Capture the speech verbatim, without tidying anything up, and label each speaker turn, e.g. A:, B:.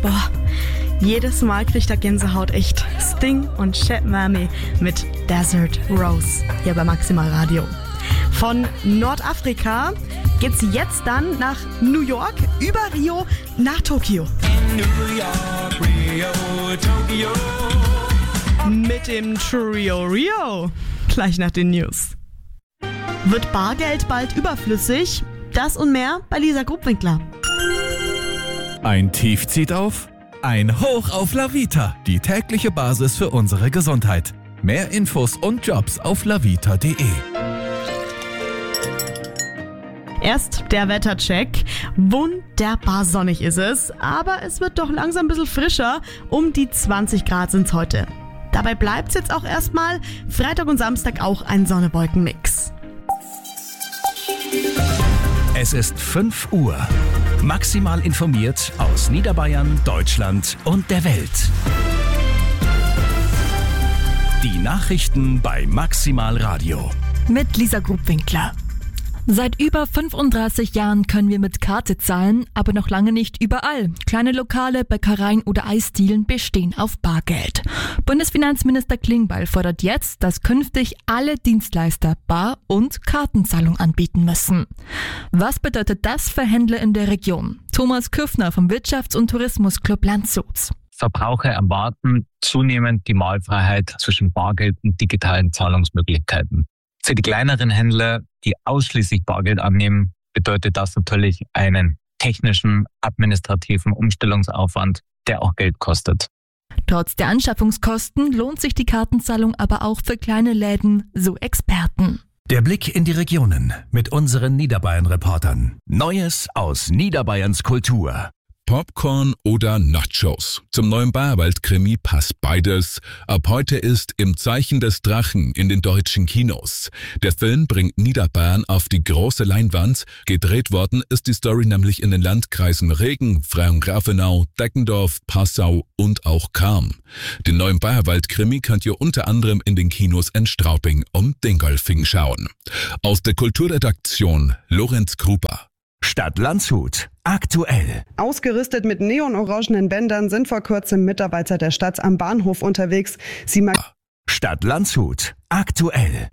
A: Boah, jedes Mal kriegt er Gänsehaut echt. Sting und Chet Mami mit Desert Rose hier bei Maximal Radio. Von Nordafrika geht's jetzt dann nach New York, über Rio nach Tokio.
B: New York, Rio, Tokio.
A: Mit dem Trio Rio. Gleich nach den News. Wird Bargeld bald überflüssig? Das und mehr bei Lisa Grubwinkler.
C: Ein Tief zieht auf, ein Hoch auf La Vita, die tägliche Basis für unsere Gesundheit. Mehr Infos und Jobs auf lavita punkt de.
A: Erst der Wettercheck. Wunderbar sonnig ist es, aber es wird doch langsam ein bisschen frischer. Um die zwanzig Grad sind's heute. Dabei bleibt's jetzt auch erstmal. Freitag und Samstag auch ein Sonne-Wolken-Mix.
D: Es ist fünf Uhr. Maximal informiert aus Niederbayern, Deutschland und der Welt. Die Nachrichten bei Maximal Radio.
E: Mit Lisa Grubwinkler. Seit über fünfunddreißig Jahren können wir mit Karte zahlen, aber noch lange nicht überall. Kleine Lokale, Bäckereien oder Eisdielen bestehen auf Bargeld. Bundesfinanzminister Klingbeil fordert jetzt, dass künftig alle Dienstleister Bar- und Kartenzahlung anbieten müssen. Was bedeutet das für Händler in der Region? Thomas Küffner vom Wirtschafts- und Tourismusclub Landshut.
F: Verbraucher erwarten zunehmend die Wahlfreiheit zwischen Bargeld und digitalen Zahlungsmöglichkeiten. Für die kleineren Händler, die ausschließlich Bargeld annehmen, bedeutet das natürlich einen technischen, administrativen Umstellungsaufwand, der auch Geld kostet.
E: Trotz der Anschaffungskosten lohnt sich die Kartenzahlung aber auch für kleine Läden, so Experten.
D: Der Blick in die Regionen mit unseren Niederbayern-Reportern. Neues aus Niederbayerns Kultur.
G: Popcorn oder Nachos. Zum neuen Bayerwald-Krimi passt beides. Ab heute ist Im Zeichen des Drachen in den deutschen Kinos. Der Film bringt Niederbayern auf die große Leinwand. Gedreht worden ist die Story nämlich in den Landkreisen Regen, Frauengrafenau, Deckendorf, Passau und auch Cham. Den neuen Bayerwald-Krimi könnt ihr unter anderem in den Kinos in Straubing und Dingolfing schauen. Aus der Kulturredaktion Lorenz Krupa.
D: Stadt Landshut. Aktuell.
H: Ausgerüstet mit neonorangenen Bändern sind vor kurzem Mitarbeiter der Stadt am Bahnhof unterwegs. Sie mag
D: Stadt Landshut. Aktuell.